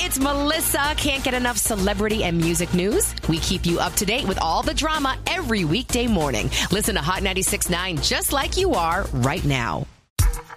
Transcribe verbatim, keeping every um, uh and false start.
it's Melissa. Can't get enough celebrity and music news? We keep you up to date with all the drama every weekday morning. Listen to Hot ninety-six point nine just like you are right now.